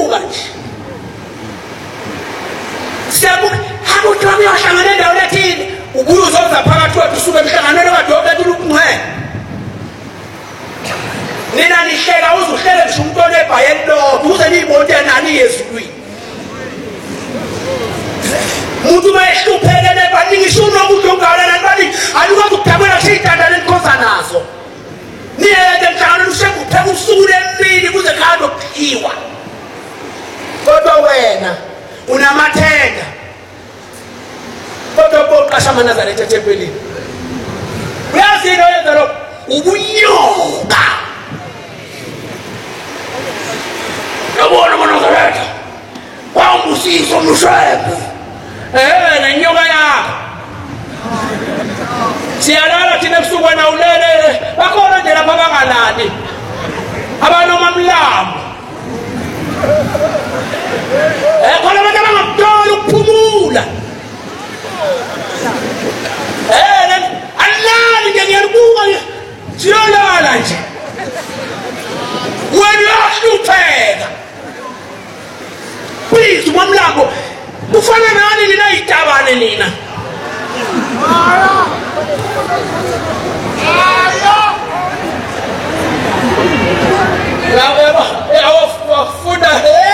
siyabuka nje siyabuka hakuthi wakuyohlangana endaweni ethile ubuye uzoza phakathi kwethu usuke emhlanganweni kadoda ethi ukungcwele nina nihleka uzuhlele ngisho umuntu onebhayeli lodwa uze niyibonte nani yezulwini umuntu mayehlupheke nebaningi isho nokuthi ongawulana nebaningi alikwazi ukudabela siyitanda lenikoza nazo niyeke mhlangano ushekupheka usuku lemini kuze khanda ukudliwa kodwa wena unamathenga kodwa boqasha amaNazaretha ethempelini uyazi into yenza lokho ubunyoka yabona amaNazaretha wawubusiso mshebe nenyoka yakho siyalala thina ebusuku wena ulele bakhona nje lapha bangalali abanomamlambo khona abantu abangakuthola ukuphumula alali nje ngiyalibuka siyolala nje wena uyahlupheka please umamlambo ufana nani nina itabane nina awafunda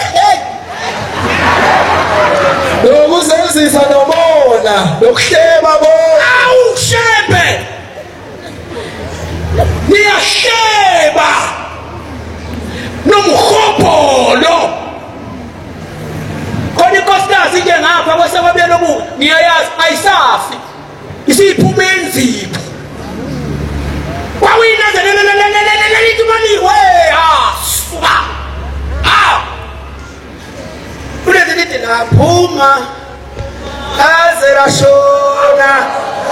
lokuzenzisa nomona lokuhleba bona awushebe niyahleba nomhobholo khona inkosikazi nje ngapha kwesakwabuye lobu ngiyayazi ayisafi isiphuma enzipho wawina lithi maniwe asuka kulezi lithi laphuma aze lashona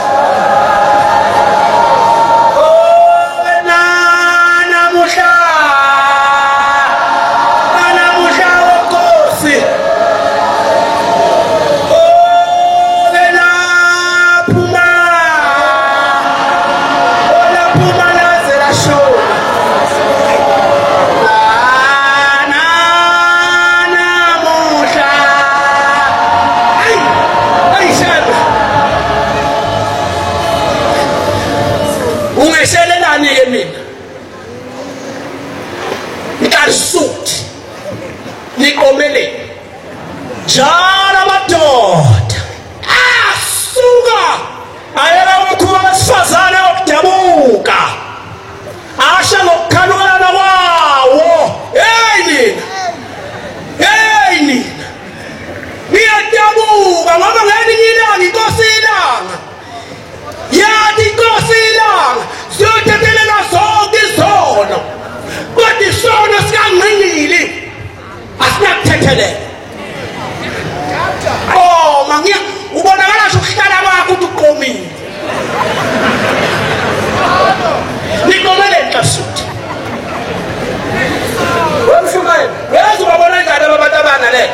jala madoda asuka ayela umkhuba wesifazane okudabuka asha ngokukhalukana kwawo nina ngiyadabuka ngoba ngelinye ilanga inkosi ilanga yathi inkosi ilanga siyothethelela zonke izono kodwa isono sikangqingili asinakuthethelela mangia ubonakala ukuhlala kwakho ukuthi uqomile niqomele nhlasuthi wemfumane yazi ubabona njani abantu abana le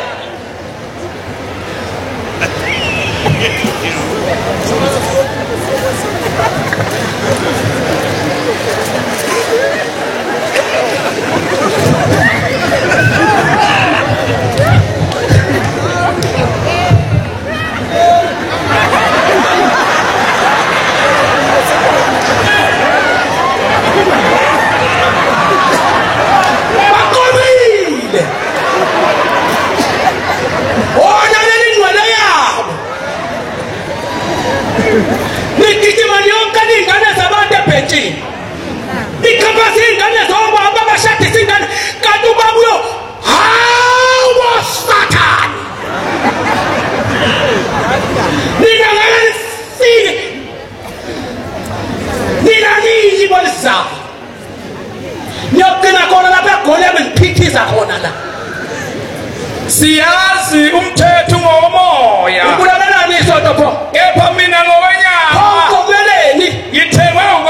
siyazi umthetho ngomoya ukulalela nisodopho kepha mina ngowenyama uqomeleni ngithengwe